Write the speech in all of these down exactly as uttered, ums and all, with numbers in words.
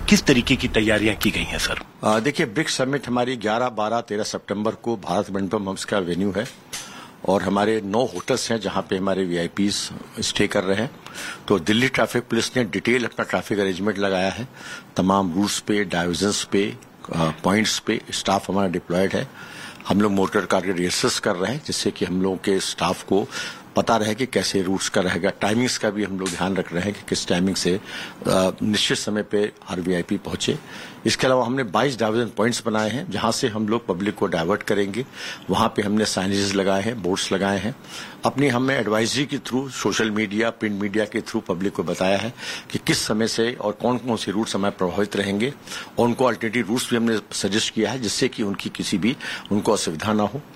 किस तरीके की तैयारियां की गई हैं सर? देखिए, ब्रिक्स समिट हमारी ग्यारह, बारह, तेरह सितंबर को भारत मंडपम हम्स का वेन्यू है और हमारे नौ होटल्स हैं जहां पे हमारे वीआईपीज स्टे कर रहे हैं। तो दिल्ली ट्रैफिक पुलिस ने डिटेल अपना ट्रैफिक अरेंजमेंट लगाया है, तमाम रूट्स पे, डाइवर्जन्स पे, पॉइंट्स पे स्टाफ हमारा डिप्लॉयड है। हम लोग मोटर कार के रिहर्सल्स कर रहे हैं जिससे कि हम लोगों के स्टाफ को पता रहे कि कैसे रूट्स का रहेगा। टाइमिंग्स का भी हम लोग ध्यान रख रहे हैं कि किस टाइमिंग से निश्चित समय पे हर वीआईपी पहुंचे। इसके अलावा हमने बाईस डाइवर्जन पॉइंट्स बनाए हैं जहां से हम लोग पब्लिक को डाइवर्ट करेंगे। वहां पे हमने साइनेजेस लगाए हैं, बोर्ड्स लगाए हैं। अपनी हमने एडवाइजरी के through, social media, print media के थ्रू पब्लिक को बताया है कि किस समय से और कौन कौन से रूट्स हमारे प्रभावित रहेंगे और उनको अल्टरनेटिव रूट्स भी हमने सजेस्ट किया है जिससे कि उनकी किसी भी उनको असुविधा ना हो।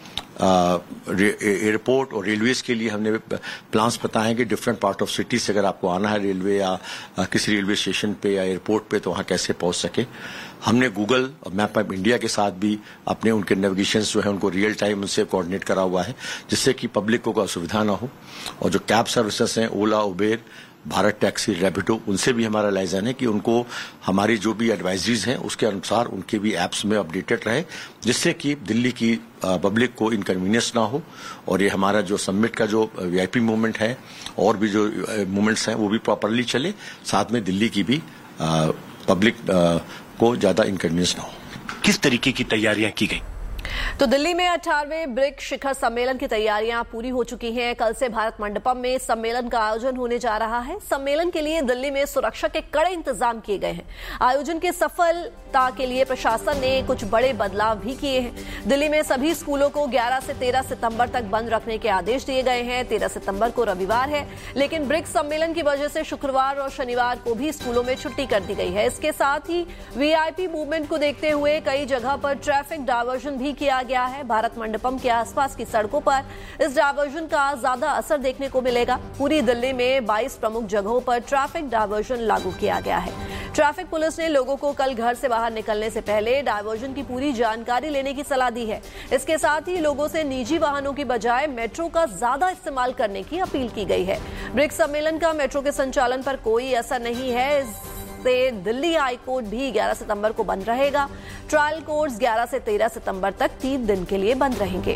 एयरपोर्ट और रेलवेज के लिए हमने प्लान्स बताए हैं कि डिफरेंट पार्ट ऑफ सिटी से अगर आपको आना है रेलवे या किसी रेलवे स्टेशन पे या एयरपोर्ट पे तो वहां कैसे पहुंच सके। हमने गूगल और मैप ऑफ इंडिया के साथ भी अपने उनके नेविगेशंस जो है उनको रियल टाइम उनसे कोऑर्डिनेट करा हुआ है जिससे कि पब्लिक को कोई असुविधा ना हो। और जो कैब सर्विसेज हैं, ओला, उबेर, भारत टैक्सी, रैपिडो, उनसे भी हमारा लाइजन है कि उनको हमारी जो भी एडवाइजरीज हैं उसके अनुसार उनके भी ऐप्स में अपडेटेड रहे जिससे कि दिल्ली की पब्लिक को इनकन्वीनियंस ना हो। और ये हमारा जो समिट का जो वीआईपी मूवमेंट है और भी जो मूवमेंट्स हैं वो भी प्रॉपरली चले, साथ में दिल्ली की भी पब्लिक को ज्यादा इनकन्वीनियंस ना हो। किस तरीके की तैयारियां की गई? तो दिल्ली में अठारहवें ब्रिक्स शिखर सम्मेलन की तैयारियां पूरी हो चुकी हैं। कल से भारत मंडपम में सम्मेलन का आयोजन होने जा रहा है। सम्मेलन के लिए दिल्ली में सुरक्षा के कड़े इंतजाम किए गए हैं। आयोजन की सफलता के लिए प्रशासन ने कुछ बड़े बदलाव भी किए हैं। दिल्ली में सभी स्कूलों को ग्यारह से तेरह सितंबर तक बंद रखने के आदेश दिए गए हैं। तेरह सितंबर को रविवार है, लेकिन ब्रिक्स सम्मेलन की वजह से शुक्रवार और शनिवार को भी स्कूलों में छुट्टी कर दी गई है। इसके साथ ही वीआईपी मूवमेंट को देखते हुए कई जगह पर ट्रैफिक डायवर्जन भी किया गया है। भारत मंडपम के आसपास की सड़कों पर इस डायवर्जन का ज्यादा असर देखने को मिलेगा। पूरी दिल्ली में बाईस प्रमुख जगहों पर ट्रैफिक डायवर्जन लागू किया गया है। ट्रैफिक पुलिस ने लोगों को कल घर से बाहर निकलने से पहले डायवर्जन की पूरी जानकारी लेने की सलाह दी है। इसके साथ ही लोगों से निजी वाहनों की बजाय मेट्रो का ज्यादा इस्तेमाल करने की अपील की गई है। ब्रिक्स सम्मेलन का मेट्रो के संचालन पर कोई असर नहीं है। से दिल्ली हाई कोर्ट भी ग्यारह सितंबर को बंद रहेगा। ट्रायल कोर्ट्स ग्यारह से तेरह सितंबर तक तीन दिन के लिए बंद रहेंगे।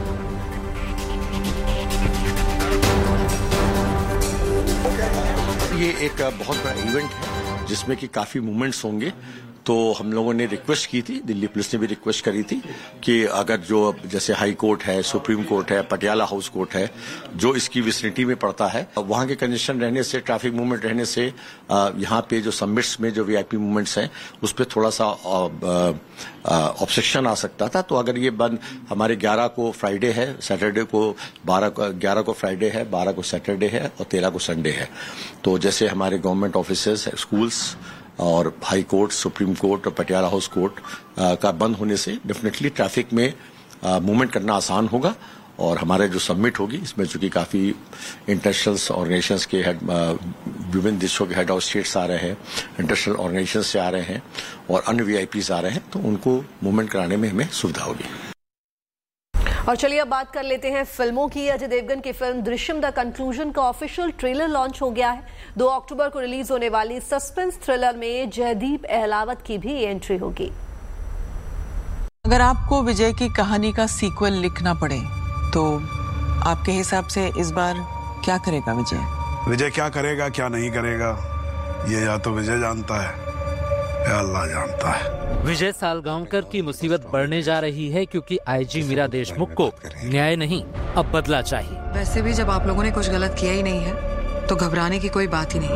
ये एक बहुत बड़ा इवेंट है जिसमें कि काफी मूवमेंट्स होंगे। तो हम लोगों ने रिक्वेस्ट की थी, दिल्ली पुलिस ने भी रिक्वेस्ट करी थी कि अगर जो जैसे हाई कोर्ट है, सुप्रीम कोर्ट है, पटियाला हाउस कोर्ट है, जो इसकी विसिनिटी में पड़ता है, वहां के कंजेशन रहने से, ट्रैफिक मूवमेंट रहने से यहाँ पे जो समिट्स में जो वीआईपी मूवमेंट्स हैं उस पर थोड़ा सा ऑब्सेक्शन आ सकता था। तो अगर ये बंद हमारे ग्यारह को फ्राइडे है, सैटरडे को बारह को ग्यारह को फ्राइडे है, बारह को सैटरडे है और तेरह को संडे है। तो जैसे हमारे गवर्नमेंट ऑफिसेज, स्कूल्स और हाई कोर्ट, सुप्रीम कोर्ट और पटियाला हाउस कोर्ट का बंद होने से डेफिनेटली ट्रैफिक में मूवमेंट करना आसान होगा। और हमारे जो सबमिट होगी इसमें चूंकि काफी इंटरनेशनल ऑर्गेनाइजेशंस के हेड, विभिन्न देशों के हेड ऑफ स्टेट्स आ रहे हैं, इंटरनेशनल ऑर्गेनाइजेशन से आ रहे हैं और अन्य वीआईपीज आ रहे हैं, तो उनको मूवमेंट कराने में हमें सुविधा होगी। और चलिए अब बात कर लेते हैं फिल्मों की। अजय देवगन की फिल्म दृश्यम द कंक्लूजन का ऑफिशियल ट्रेलर लॉन्च हो गया है। दो अक्टूबर को रिलीज होने वाली सस्पेंस थ्रिलर में जयदीप अहलावत की भी एंट्री होगी। अगर आपको विजय की कहानी का सीक्वल लिखना पड़े तो आपके हिसाब से इस बार क्या करेगा विजय? विजय क्या करेगा, क्या नहीं करेगा, ये या तो विजय जानता है या अल्लाह जानता है। विजय सालगांवकर की मुसीबत बढ़ने जा रही है क्योंकि आईजी मीरा देशमुख को न्याय नहीं, अब बदला चाहिए। वैसे भी जब आप लोगों ने कुछ गलत किया ही नहीं है तो घबराने की कोई बात ही नहीं।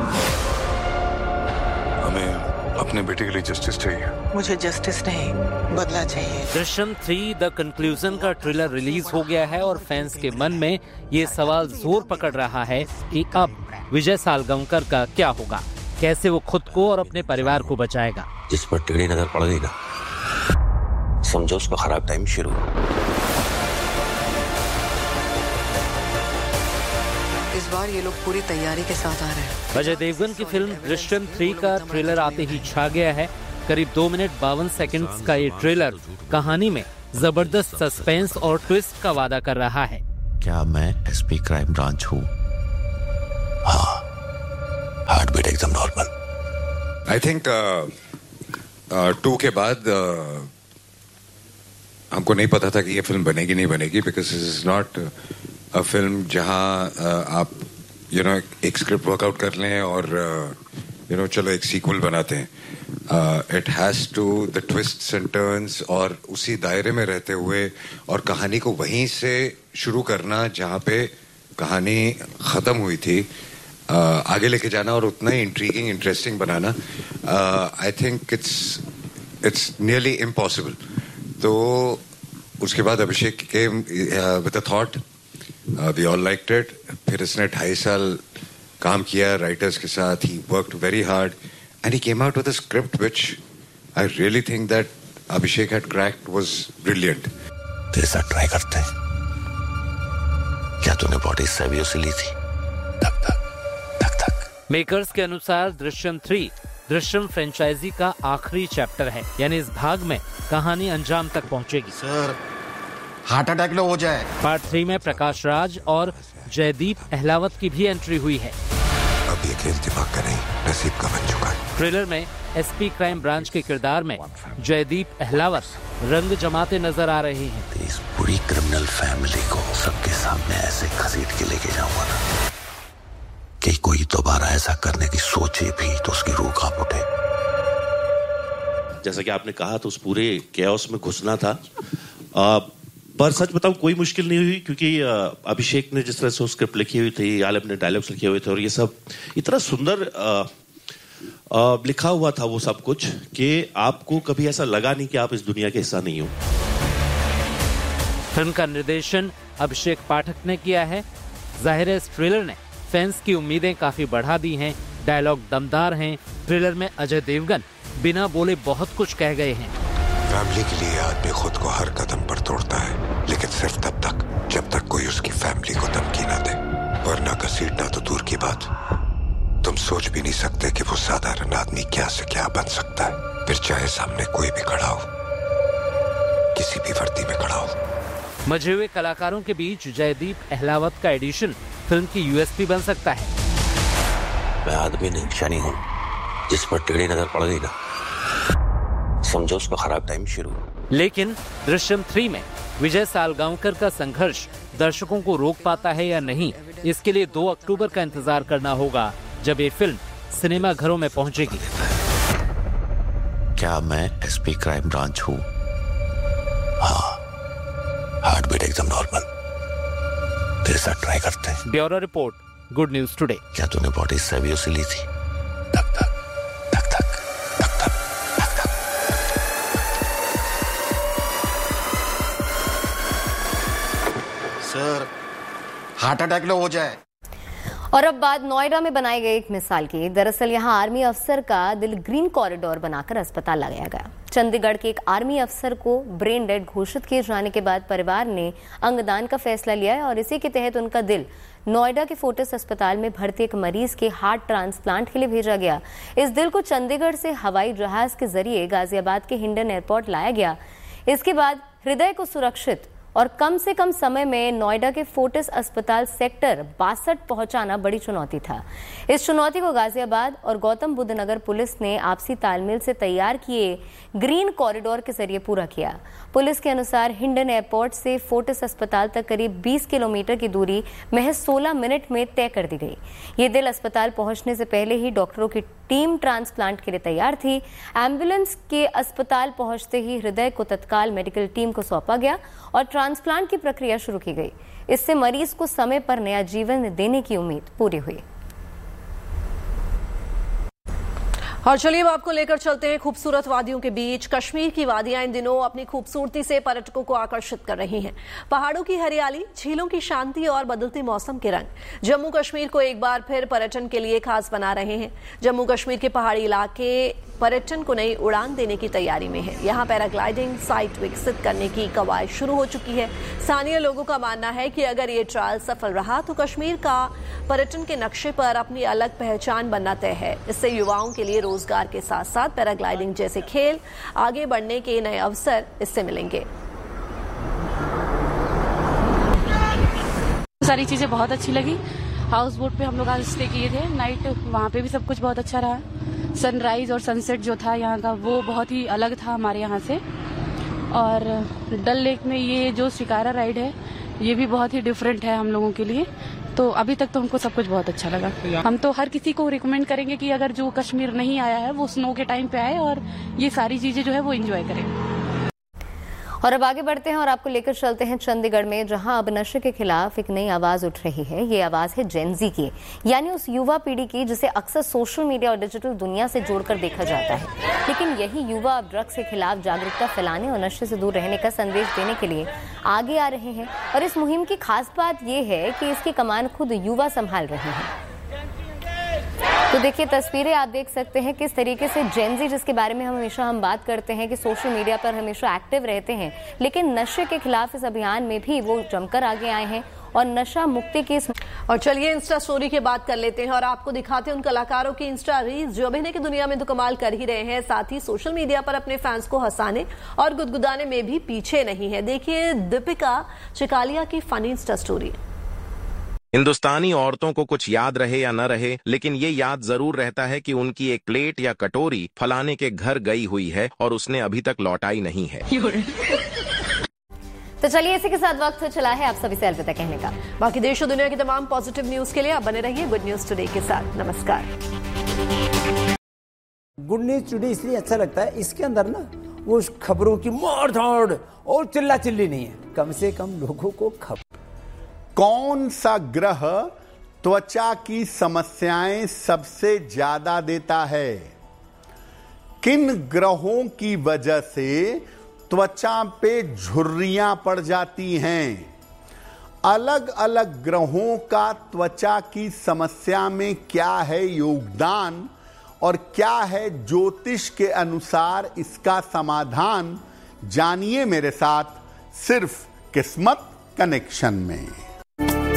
हमें अपने बेटे के लिए जस्टिस चाहिए। मुझे जस्टिस नहीं, बदला चाहिए। दृश्यम थ्री द कंक्लूजन का ट्रेलर रिलीज हो गया है और फैंस के मन में ये सवाल जोर पकड़ रहा है कि अब विजय सालगांवकर का क्या होगा, कैसे वो खुद को और अपने परिवार को बचाएगा। जिस पर टेढ़ी नजर पड़ेगी ना, समझो उसका खराब टाइम शुरू। इस बार ये लोग पूरी तैयारी के साथ आ रहे हैं। अजय देवगन की फिल्म दृश्यम थ्री का ट्रेलर आते ही छा गया है। करीब दो मिनट बावन सेकंड्स का ये ट्रेलर कहानी में जबरदस्त सस्पेंस और ट्विस्ट का वादा कर रहा है। क्या मैं एसपी क्राइम ब्रांच हूँ? हाँ, हार्ट बीट एकदम नॉर्मल। आई थिंक टू के बाद uh, हमको नहीं पता था कि ये फिल्म बनेगी नहीं बनेगी, because this is not a film जहां uh, आप यू you नो know, एक स्क्रिप्ट वर्कआउट कर लें और यू uh, नो चलो एक सीक्वल बनाते हैं. It has to the twists and turns और उसी दायरे में रहते हुए और कहानी को वहीं से शुरू करना जहां पे कहानी खत्म हुई थी, uh, आगे लेके जाना और उतना ही intriguing interesting banana. I think it's it's nearly impossible. तो उसके बाद अभिषेक के with a thought, we all liked it. फिर इसने ढाई साल काम किया राइटर्स के साथ. He worked very hard and he came out with a script which I really think that Abhishek had cracked was brilliant. तेरे साथ ट्राई करते हैं. क्या तूने बॉडी सेवियो से ली थी? धक धक धक धक. मेकर्स के अनुसार दृश्यम थ्री दृश्यम फ्रेंचाइजी का आखिरी चैप्टर है, यानी इस भाग में कहानी अंजाम तक पहुंचेगी. सर हार्ट अटैक लो हो जाए. पार्ट थ्री में प्रकाश राज और जयदीप अहलावत की भी एंट्री हुई है. अब ये खेल दिमाग का नहीं, नसीब का बन चुका है. ट्रेलर में एसपी क्राइम ब्रांच के किरदार में जयदीप अहलावत रंग जमाते नजर आ रहे हैं. इस पूरी क्रिमिनल फैमिली को सबके सामने ऐसे घसीट के लेके जाऊंगा ना कि कोई दोबारा ऐसा करने की सोचे भी तो उसकी रूह कांप उठे. जैसा कि आपने कहा तो उस पूरे कैओस में घुसना था. आ, पर सच बताऊं कोई मुश्किल नहीं हुई, क्योंकि अभिषेक ने जिस तरह से स्क्रिप्ट लिखी हुई थी, आलम ने डायलॉग्स लिखे हुए थे और ये सब इतना सुंदर आ, आ, लिखा हुआ था वो सब कुछ कि आपको कभी ऐसा लगा नहीं कि आप इस दुनिया के हिस्सा नहीं हो. फिल्म का निर्देशन अभिषेक पाठक ने किया है. जाहिर है इस ट्रेलर ने फैंस की उम्मीदें काफी बढ़ा दी हैं. डायलॉग दमदार हैं. ट्रेलर में अजय देवगन बिना बोले बहुत कुछ कह गए हैं. फैमिली के लिए आदमी खुद को हर कदम पर तोड़ता है, लेकिन सिर्फ तब तक जब तक कोई उसकी फैमिली को धमकी ना दे, वरना घसीटना तो दूर की बात. तुम सोच भी नहीं सकते कि वो साधारण आदमी क्या से क्या बन सकता है, फिर चाहे सामने कोई भी खड़ा हो, किसी भी वर्दी में खड़ा हो. मजे हुए कलाकारों के बीच जयदीप अहलावत का एडिशन फिल्म की यूएसपी बन सकता है. मैं आदमी नहीं, शनि हूँ. जिस पर टेढ़ी नजर पड़ गई ना, समझो उसका खराब टाइम शुरू. लेकिन दृश्यम थ्री में विजय सालगांवकर का संघर्ष दर्शकों को रोक पाता है या नहीं, इसके लिए दो अक्टूबर का इंतजार करना होगा, जब ये फिल्म सिनेमा घरों में पहुंचेगी. क्या मैं एसपी क्राइम ब्रांच हूँ? हाँ, हार्ट बीट एकदम नॉर्मल. तेरे साथ ट्राई करते हैं. Bureau report, good news today. क्या तूने बॉडी सेवियो से ली थी? धक धक धक धक धक धक धक धक. सर हार्ट अटैक लो हो जाए. और अब बात नोएडा में बनाई गई एक मिसाल की. दरअसल यहां आर्मी अफसर का दिल ग्रीन कॉरिडोर बनाकर अस्पताल लगाया गया. चंडीगढ़ के एक आर्मी अफसर को ब्रेन डेड घोषित किए जाने के बाद परिवार ने अंगदान का फैसला लिया है और इसी के तहत उनका दिल नोएडा के फोर्टिस अस्पताल में भर्ती एक मरीज के हार्ट ट्रांसप्लांट के लिए भेजा गया. इस दिल को चंडीगढ़ से हवाई जहाज के जरिए गाजियाबाद के हिंडन एयरपोर्ट लाया गया. इसके बाद हृदय को सुरक्षित और कम से कम समय में नोएडा के फोर्टिस अस्पताल सेक्टर बासठ पहुंचाना बड़ी चुनौती था. इस चुनौती को गाजियाबाद और गौतम बुद्ध नगर पुलिस ने आपसी तालमेल से तैयार किए ग्रीन कॉरिडोर के जरिए पूरा किया. पुलिस के अनुसार हिंडन एयरपोर्ट से फोर्टिस अस्पताल तक करीब बीस किलोमीटर की दूरी महज सोलह मिनट में तय कर दी गई. ये दिल अस्पताल पहुंचने से पहले ही डॉक्टरों की टीम ट्रांसप्लांट के लिए तैयार थी. एम्बुलेंस के अस्पताल पहुंचते ही हृदय को तत्काल मेडिकल टीम को सौंपा गया और ट्रांसप्लांट की प्रक्रिया शुरू की गई. इससे मरीज को समय पर नया जीवन देने की उम्मीद पूरी हुई. और चलिए अब आपको लेकर चलते हैं खूबसूरत वादियों के बीच. कश्मीर की वादियां इन दिनों अपनी खूबसूरती से पर्यटकों को आकर्षित कर रही हैं. पहाड़ों की हरियाली, झीलों की शांति और बदलते मौसम के रंग जम्मू कश्मीर को एक बार फिर पर्यटन के लिए खास बना रहे हैं. जम्मू कश्मीर के पहाड़ी इलाके पर्यटन को नई उड़ान देने की तैयारी में है. यहाँ पैराग्लाइडिंग साइट विकसित करने की कवायद शुरू हो चुकी है. स्थानीय लोगों का मानना है कि अगर ये ट्रायल सफल रहा तो कश्मीर का पर्यटन के नक्शे पर अपनी अलग पहचान बनना तय है. इससे युवाओं के लिए रोजगार के साथ साथ पैराग्लाइडिंग जैसे खेल आगे बढ़ने के नए अवसर इससे मिलेंगे. सारी चीजें बहुत अच्छी लगी. हाउस बोट पे हम लोग आज स्टे किए थे नाइट, वहाँ पे भी सब कुछ बहुत अच्छा रहा. सनराइज और सनसेट जो था यहाँ का वो बहुत ही अलग था हमारे यहाँ से। और डल लेक में ये जो शिकारा राइड है ये भी बहुत ही डिफरेंट है हम लोगों के लिए। तो अभी तक तो हमको सब कुछ बहुत अच्छा लगा। हम तो हर किसी को रिकमेंड करेंगे कि अगर जो कश्मीर नहीं आया है वो स्नो के टाइम पे आए और ये सारी चीजें जो है वो एंजॉय करें। और अब आगे बढ़ते हैं और आपको लेकर चलते हैं चंडीगढ़ में, जहां अब नशे के खिलाफ एक नई आवाज उठ रही है। ये आवाज है जेन ज़ी की, यानी उस युवा पीढ़ी की जिसे अक्सर सोशल मीडिया और डिजिटल दुनिया से जोड़कर देखा जाता है। लेकिन यही युवा अब ड्रग्स के खिलाफ जागरूकता फैलाने और नशे से दूर रहने का संदेश देने के लिए आगे आ रहे हैं। और इस मुहिम की खास बात यह है कि इसकी कमान खुद युवा संभाल रहे हैं। तो देखिए तस्वीरें आप देख सकते हैं किस तरीके से जेन ज़ी, जिसके बारे में हम हमेशा हम बात करते हैं कि सोशल मीडिया पर हमेशा एक्टिव रहते हैं, लेकिन नशे के खिलाफ इस अभियान में भी वो जमकर आगे आए हैं और नशा मुक्ति की इस... और चलिए इंस्टा स्टोरी की बात कर लेते हैं और आपको दिखाते हैं उन कलाकारों की इंस्टा रील्स जो अभिनय की दुनिया में तो कमाल कर ही रहे हैं, साथ ही सोशल मीडिया पर अपने फैंस को हंसाने और गुदगुदाने में भी पीछे नहीं है। देखिए दीपिका चिकालिया की फनी इंस्टा स्टोरी। हिंदुस्तानी औरतों को कुछ याद रहे या न रहे, लेकिन ये याद जरूर रहता है कि उनकी एक प्लेट या कटोरी फलाने के घर गई हुई है और उसने अभी तक लौटाई नहीं है। तो चलिए इसी के साथ वक्त चला है आप सभी से अलविदा कहने का। बाकी देश और दुनिया की तमाम पॉजिटिव न्यूज के लिए आप बने रहिए गुड न्यूज टुडे के साथ। नमस्कार। गुड न्यूज टुडे इसलिए अच्छा लगता है, इसके अंदर ना वो खबरों की मार धाड़ और चिल्ला चिल्ली नहीं है, कम से कम लोगों को खबर। कौन सा ग्रह त्वचा की समस्याएं सबसे ज्यादा देता है? किन ग्रहों की वजह से त्वचा पे झुर्रियां पड़ जाती हैं? अलग अलग ग्रहों का त्वचा की समस्या में क्या है योगदान और क्या है ज्योतिष के अनुसार इसका समाधान? जानिए मेरे साथ सिर्फ किस्मत कनेक्शन में।